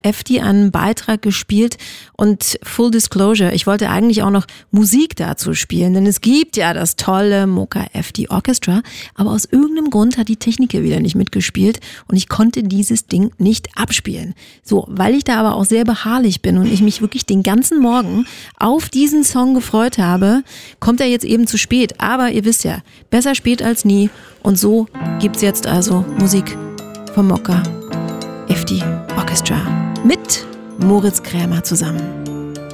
FD einen Beitrag gespielt und Full Disclosure, ich wollte eigentlich auch noch Musik dazu spielen, denn es gibt ja das tolle Mocha FD Orchestra, aber aus irgendeinem Grund hat die Technik hier wieder nicht mitgespielt und ich konnte dieses Ding nicht abspielen. So, weil ich da aber auch sehr beharrlich bin und ich mich wirklich den ganzen Morgen auf diesen Song gefreut habe, kommt er jetzt eben zu spät, aber ihr wisst ja, besser spät als nie und so gibt's jetzt also Musik vom Mocha FD Orchestra mit Moritz Krämer zusammen.